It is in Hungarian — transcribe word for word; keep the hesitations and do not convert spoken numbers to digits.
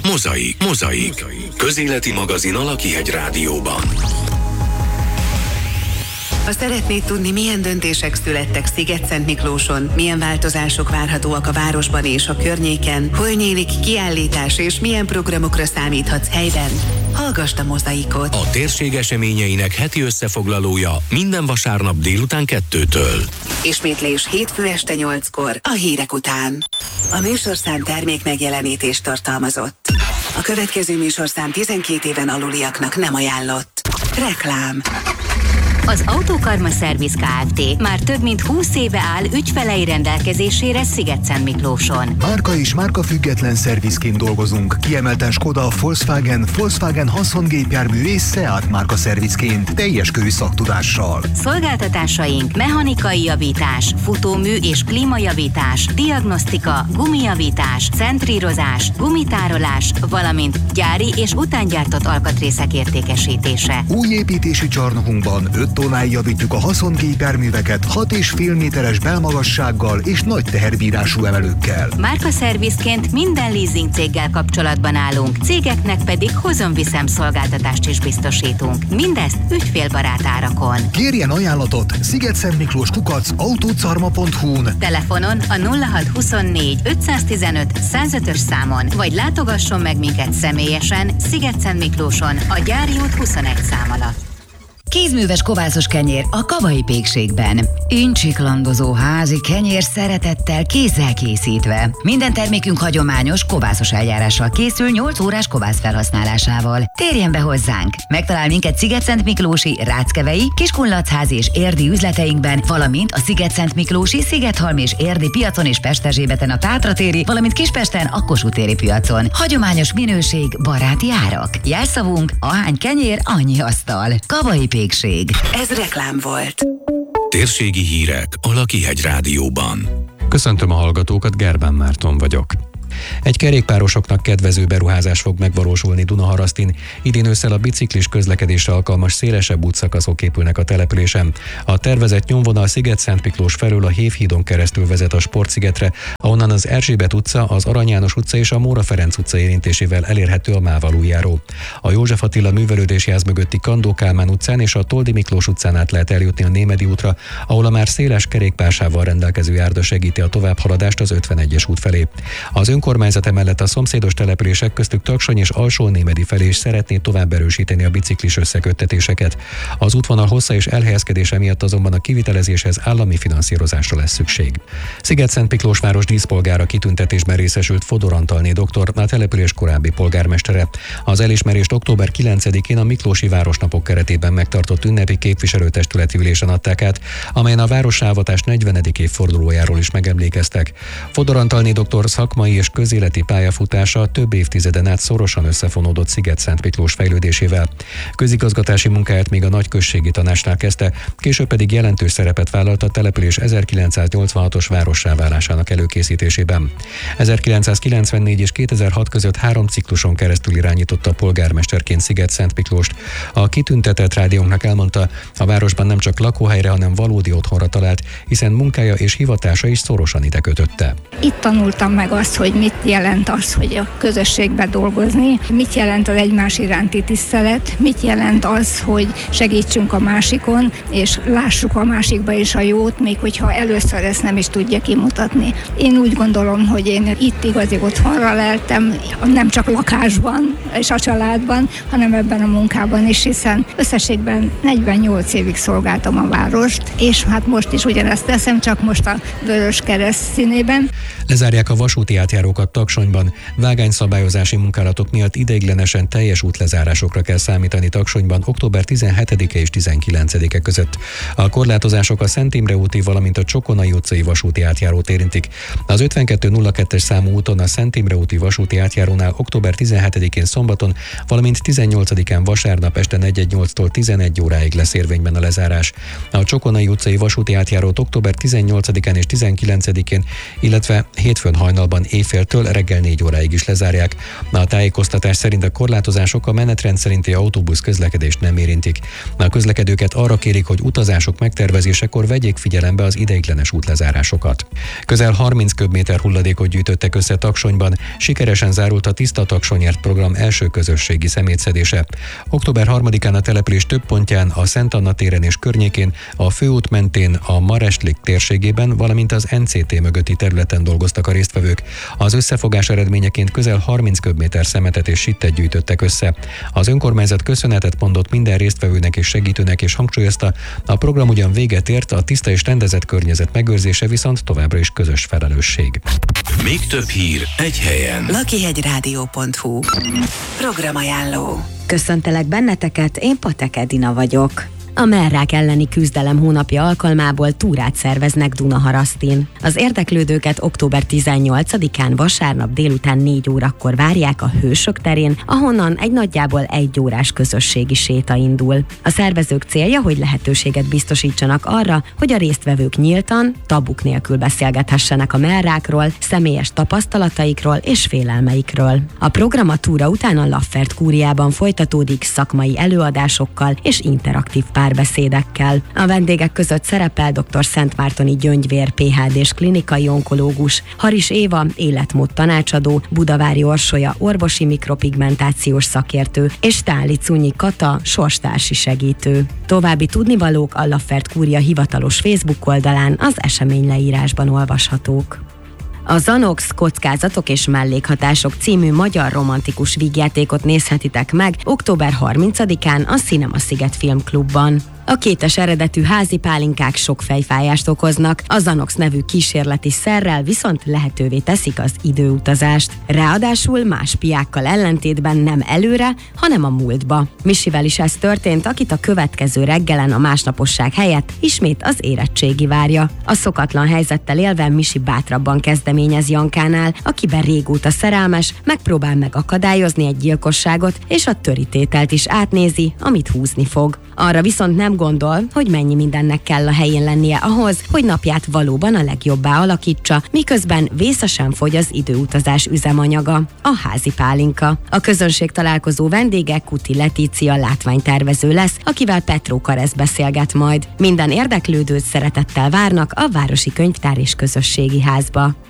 Mozaik. Mozaik. Közéleti magazin a Lakihegy Rádióban. Ha szeretnéd tudni, milyen döntések születtek Szigetszentmiklóson, milyen változások várhatóak a városban és a környéken, hol nyílik kiállítás és milyen programokra számíthatsz helyben, hallgassd a Mozaikot. A térség eseményeinek heti összefoglalója minden vasárnap délután kettőtől. Ismétlés hétfő este nyolckor a hírek után. A műsorszám termék megjelenítést tartalmazott. A következő műsorszám tizenkét éven aluliaknak nem ajánlott. Reklám. Az Autókarma Szerviz Kft. Már több mint húsz éve áll ügyfelei rendelkezésére Szigetszentmiklóson. Márka és márka független szervizként dolgozunk. Kiemelten Skoda, Volkswagen, Volkswagen haszongépjármű és Seat márka szervizként, teljes körű szaktudással. Szolgáltatásaink mechanikai javítás, futómű és klímajavítás, diagnosztika, gumijavítás, centrírozás, gumitárolás, valamint gyári és utángyártott alkatrészek értékesítése. Új építési csarnokunkban öt tonnáig javítjuk a haszongépjárműveket hat és fél méteres belmagassággal és nagy teherbírású emelőkkel. Márkaszervizként minden leasing céggel kapcsolatban állunk, cégeknek pedig hozom-viszem szolgáltatást is biztosítunk. Mindezt ügyfélbarát árakon. Kérjen ajánlatot Szigetszentmiklós kukac autócarma pont hu-n. Telefonon a nulla hat huszonnégy ötszáztizenöt százötös számon, vagy látogasson meg minket személyesen Szigetszentmiklóson a Gyári út huszonegy szám alatt. Kézműves kovászos kenyér a Kavai Pékségben. Incsiklandozó házi kenyér szeretettel kézzel készítve. Minden termékünk hagyományos kovászos eljárással készül nyolc órás kovász felhasználásával. Térjen be hozzánk! Megtalál minket Szigetszentmiklósi, Ráckevei, Kiskunlachházi és Érdi üzleteinkben, valamint a Szigetszentmiklósi, Szigethalmi és Érdi piacon és Pesterzsébeten a Tátratéri, valamint Kispesten a Kossuth téri piacon. Hagyományos minőség, baráti árak. Jelszavunk: ahány kenyér, annyi asztal. Kavai Pékség. Ez reklám volt. Térségi hírek a Lakihegy Rádióban. Köszöntöm a hallgatókat, Gerbán Márton vagyok. Egy kerékpárosoknak kedvező beruházás fog megvalósulni Dunaharasztin. Idén ősszel a biciklis közlekedésre alkalmas szélesebb útszakaszok épülnek a településen. A tervezett nyomvonal Szigetszentmiklós felől a Hévhídon keresztül vezet a Sportszigetre, ahonnan az Erzsébet utca, az Arany János utca és a Móra Ferenc utca érintésével elérhető a MÁV aluljáró. A József Attila művelődési ház mögötti Kandó Kálmán utcán és a Toldi Miklós utcán át lehet eljutni a Némedy útra, ahol a már széles kerékpársávval rendelkező járda segíti a továbbhaladást az ötvenegyes út felé. Az önkormányzat emellett a szomszédos települések köztük Taksony és Alsó-Némedy felé is szeretné tovább erősíteni a biciklis összeköttetéseket. Az útvonal hossza és elhelyezkedése miatt azonban a kivitelezéshez állami finanszírozásra lesz szükség. Szigetszentmiklós város díszpolgára kitüntetésben részesült Fodor Antalné doktor, a település korábbi polgármestere. Az elismerést október kilencedikén a Miklósi Városnapok keretében megtartott ünnepi képviselőtestületi ülésen adták át, amelyen a városávatás negyvenedik évfordulójáról is megemlékeztek. Fodor Antalné doktor szakmai és közéleti pályafutása több évtizeden át szorosan összefonódott Szigetszentmiklós fejlődésével. Közigazgatási munkáját még a nagyközségi tanácsnál kezdte, később pedig jelentős szerepet vállalt a település ezerkilencszáznyolcvanhatos várossá válásának előkészítésében. ezerkilencszázkilencvennégy és kétezer-hat között három cikluson keresztül irányította polgármesterként Szigetszentmiklóst. A kitüntetett rádiónknak elmondta, a városban nem csak lakóhelyre, hanem valódi otthonra talált, hiszen munkája és hivatása is szorosan ide kötötte. Itt tanultam meg azt, hogy mit jelent az, hogy a közösségbe dolgozni, mit jelent az egymás iránti tisztelet, mit jelent az, hogy segítsünk a másikon, és lássuk a másikba is a jót, még hogyha először ezt nem is tudja kimutatni. Én úgy gondolom, hogy én itt igazi otthonra leltem, nem csak lakásban és a családban, hanem ebben a munkában is, hiszen összességben negyvennyolc évig szolgáltam a várost, és hát most is ugyanezt teszem, csak most a Vöröskereszt színében. Lezárják a vasúti átjárókat Taksonyban. Vágányszabályozási munkálatok miatt ideiglenesen teljes útlezárásokra kell számítani Taksonyban október tizenhetedike és tizenkilencedike között. A korlátozások a Szent Imre úti, valamint a Csokonai utcai vasúti átjárót érintik. Az ötvenkettő nulla kettes számú úton a Szent Imre úti vasúti átjárónál október tizenhetedikén szombaton, valamint tizennyolcadikán vasárnap este negyvennyolctól tizenegy óráig lesz érvényben a lezárás. A Csokonai utcai vasúti átjárót október tizennyolcadikán és tizenkilencedikén, illetve hétfőn hajnalban éjfél déltől reggel négy óráig is lezárják. A tájékoztatás szerint a korlátozások a menetrend szerinti autóbusz közlekedést nem érintik. A közlekedőket arra kérik, hogy utazások megtervezésekor vegyék figyelembe az ideiglenes útlezárásokat. Közel harminc köbméter hulladékot gyűjtöttek össze Taksonyban, sikeresen zárult a Tiszta Taksonyért program első közösségi szemétszedése. október harmadikán a település több pontján, a Szent Anna téren és környékén, a főút mentén, a Mareslik térségében, valamint az en cé té mögötti területen dolgoztak a résztvevők. Az összefogás eredményeként közel harminc köbméter szemetet és sittet gyűjtöttek össze. Az önkormányzat köszönetet mondott minden résztvevőnek és segítőnek, és hangsúlyozta, a program ugyan véget ért, a tiszta és rendezett környezet megőrzése viszont továbbra is közös felelősség. Még több hír egy helyen. lakihegyrádió pont hu Programajánló. Köszöntelek benneteket, én Patek Edina vagyok. A mellrák elleni küzdelem hónapja alkalmából túrát szerveznek Dunaharasztin. Az érdeklődőket október tizennyolcadikán vasárnap délután négy órakor várják a Hősök terén, ahonnan egy nagyjából egy órás közösségi séta indul. A szervezők célja, hogy lehetőséget biztosítsanak arra, hogy a résztvevők nyíltan, tabuk nélkül beszélgethessenek a mellrákról, személyes tapasztalataikról és félelmeikről. A program a túra után a Laffert kúriában folytatódik szakmai előadásokkal és interaktív párbeszédekkel. A vendégek között szerepel dr. Szentmártoni Gyöngyvér pé há dés klinikai onkológus, Haris Éva életmód tanácsadó, Budavári Orsolya orvosi mikropigmentációs szakértő és Táli Cunyi Kata sorstársi segítő. További tudnivalók a Laffert kúria hivatalos Facebook oldalán az eseményleírásban olvashatók. A Zanox Kockázatok és mellékhatások című magyar romantikus vígjátékot nézhetitek meg október harmincadikán a Cinema Sziget Filmklubban. A kétes eredetű házi pálinkák sok fejfájást okoznak, a Zanox nevű kísérleti szerrel viszont lehetővé teszik az időutazást. Ráadásul más piákkal ellentétben nem előre, hanem a múltba. Misivel is ez történt, akit a következő reggelen a másnaposság helyett ismét az érettségi várja. A szokatlan helyzettel élve Misi bátrabban kezdeményez Jankánál, akiben régóta szerelmes, megpróbál megakadályozni egy gyilkosságot, és a törítételt is átnézi, amit húzni fog. Arra viszont nem gondol, hogy mennyi mindennek kell a helyén lennie ahhoz, hogy napját valóban a legjobbá alakítsa, miközben vészesen fogy az időutazás üzemanyaga, a házi pálinka. A közönség találkozó vendége Kuti Letícia látványtervező lesz, akivel Petró Karesz beszélget majd. Minden érdeklődőt szeretettel várnak a Városi Könyvtár és Közösségi Házba.